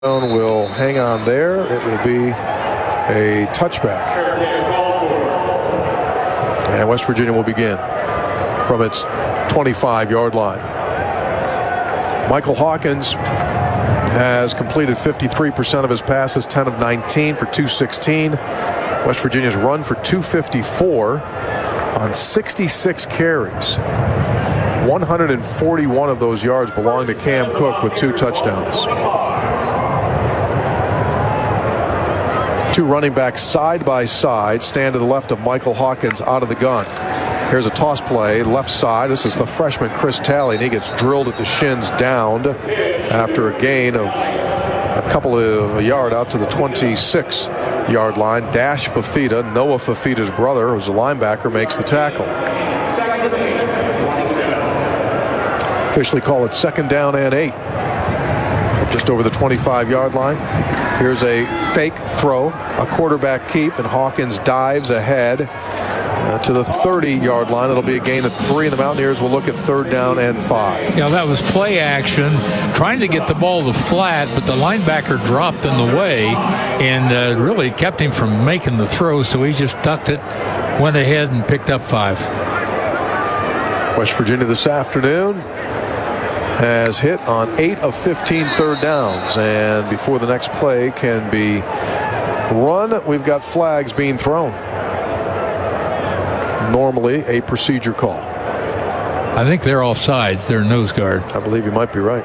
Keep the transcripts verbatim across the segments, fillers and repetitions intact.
Will hang on there. It will be a touchback. And West Virginia will begin from its twenty-five-yard line. Michael Hawkins has completed fifty-three percent of his passes, ten of nineteen for two sixteen. West Virginia's run for two fifty-four on sixty-six carries. one hundred forty-one of those yards belong to Cam Cook with two touchdowns. Two running backs side by side stand to the left of Michael Hawkins out of the gun. Here's a toss play left side. This is the freshman Chris Talley, and he gets drilled at the shins, downed after a gain of a couple of a yard out to the twenty-six-yard line. Dash Fafita, Noah Fafita's brother, who's a linebacker, makes the tackle. Officially call it second down and eight. From just over the twenty-five-yard line. Here's a fake throw, a quarterback keep, and Hawkins dives ahead uh, to the thirty-yard line. It'll be a gain of three, and the Mountaineers will look at third down and five. Yeah, that was play action, trying to get the ball to flat, but the linebacker dropped in the way and uh, really kept him from making the throw, so he just ducked it, went ahead, and picked up five. West Virginia this afternoon has hit on eight of fifteen third downs, and before the next play can be run, we've got flags being thrown. Normally a procedure call. I think they're offsides. They're nose guard. I believe you might be right.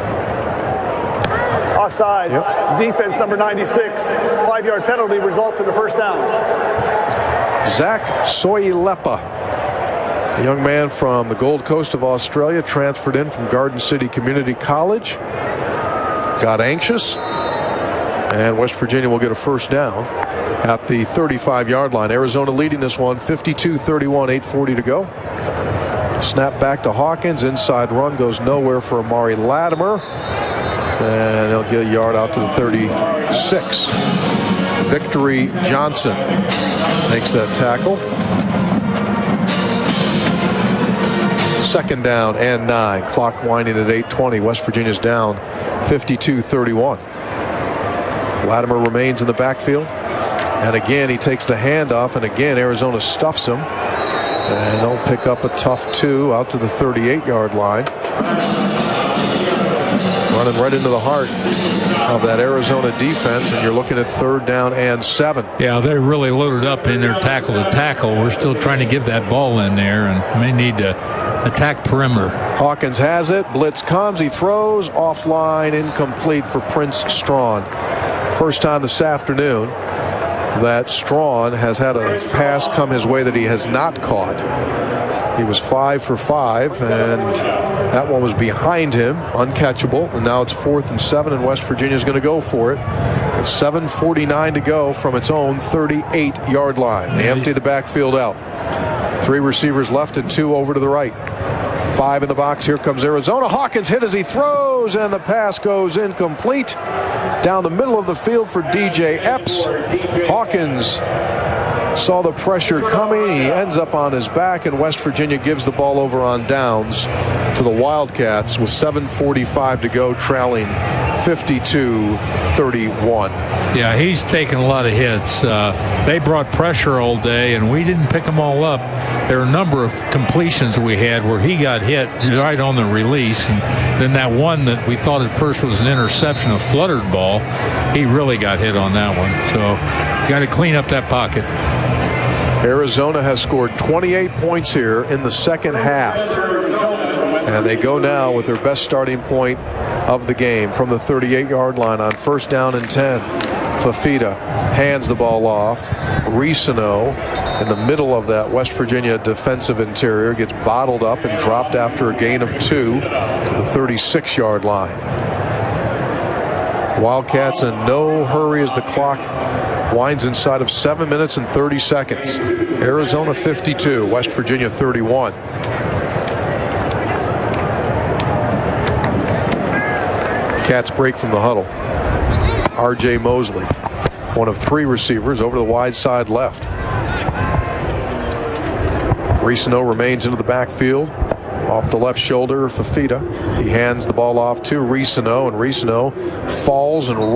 Offside. Yep. Defense number ninety-six. Five-yard penalty results in a first down. Zach Soilepa, a young man from the Gold Coast of Australia, transferred in from Garden City Community College. Got anxious, and West Virginia will get a first down at the thirty-five-yard line. Arizona leading this one fifty-two thirty-one, eight forty to go. Snap back to Hawkins. Inside run goes nowhere for Amari Latimer, and he'll get a yard out to the thirty-six. Victory Johnson makes that tackle. Second down and nine. Clock winding at eight twenty. West Virginia's down fifty-two thirty-one. Latimer remains in the backfield. And again, he takes the handoff. And again, Arizona stuffs him. And they'll pick up a tough two out to the thirty-eight-yard line. Running right into the heart of that Arizona defense. And you're looking at third down and seven. Yeah, they're really loaded up in their tackle to tackle. We're still trying to give that ball in there and may need to attack perimeter. Hawkins has it. Blitz comes. He throws. Offline. Incomplete for Prince Strawn. First time this afternoon that Strawn has had a pass come his way that he has not caught. He was five for five, and that one was behind him, uncatchable. And now it's fourth and seven, and West Virginia's going to go for it. With seven forty-nine to go from its own thirty-eight-yard line. They empty the backfield out. Three receivers left and two over to the right. Five in the box. Here comes Arizona. Hawkins hit as he throws, and the pass goes incomplete. Down the middle of the field for D J Epps. Hawkins saw the pressure coming. He ends up on his back, and West Virginia gives the ball over on downs to the Wildcats with seven forty-five to go, trailing fifty-two thirty-one. Yeah, he's taken a lot of hits. Uh, they brought pressure all day, and we didn't pick them all up. There are a number of completions we had where he got hit right on the release, and then that one that we thought at first was an interception, a fluttered ball, he really got hit on that one. So got to clean up that pocket. Arizona has scored twenty-eight points here in the second half. And they go now with their best starting point of the game from the thirty-eight-yard line on first down and ten. Fafita hands the ball off. Risano in the middle of that West Virginia defensive interior gets bottled up and dropped after a gain of two to the thirty-six-yard line. Wildcats in no hurry as the clock winds inside of seven minutes and thirty seconds. Arizona fifty-two, West Virginia thirty-one. Cats break from the huddle. R J Mosley, one of three receivers, over the wide side left. Risano remains into the backfield. Off the left shoulder, Fafita. He hands the ball off to Risano, and Risano falls and